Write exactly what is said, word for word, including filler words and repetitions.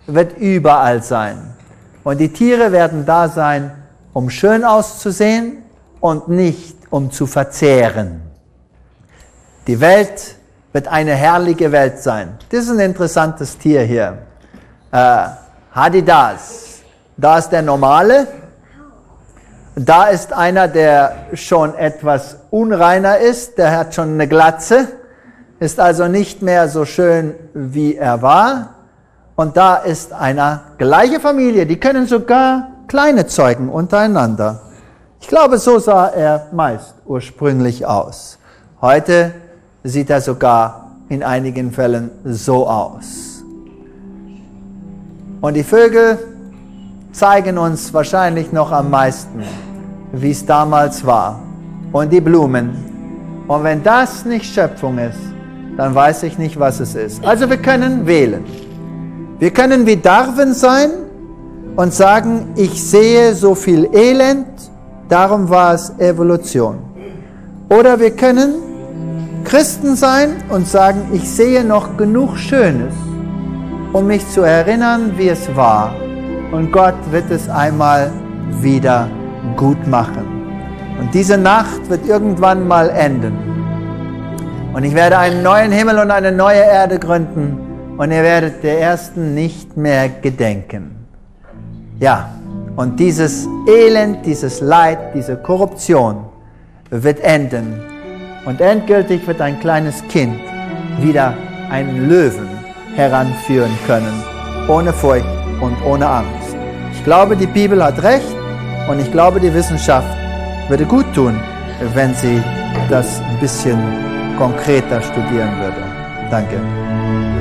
wird überall sein. Und die Tiere werden da sein, um schön auszusehen und nicht um zu verzehren. Die Welt wird eine herrliche Welt sein. Das ist ein interessantes Tier hier. Äh, Hadidas. Da ist der normale. Da ist einer, der schon etwas unreiner ist. Der hat schon eine Glatze. Ist also nicht mehr so schön, wie er war. Und da ist einer, gleiche Familie. Die können sogar kleine zeugen untereinander. Ich glaube, so sah er meist ursprünglich aus. Heute sieht er sogar in einigen Fällen so aus. Und die Vögel zeigen uns wahrscheinlich noch am meisten, wie es damals war. Und die Blumen. Und wenn das nicht Schöpfung ist, dann weiß ich nicht, was es ist. Also wir können wählen. Wir können wie Darwin sein und sagen, ich sehe so viel Elend, darum war es Evolution. Oder wir können Christen sein und sagen, ich sehe noch genug Schönes, um mich zu erinnern, wie es war. Und Gott wird es einmal wieder gut machen. Und diese Nacht wird irgendwann mal enden. Und ich werde einen neuen Himmel und eine neue Erde gründen. Und ihr werdet der ersten nicht mehr gedenken. Ja, und dieses Elend, dieses Leid, diese Korruption wird enden. Und endgültig wird ein kleines Kind wieder einen Löwen heranführen können, ohne Furcht und ohne Angst. Ich glaube, die Bibel hat recht und ich glaube, die Wissenschaft würde gut tun, wenn sie das ein bisschen konkreter studieren würde. Danke.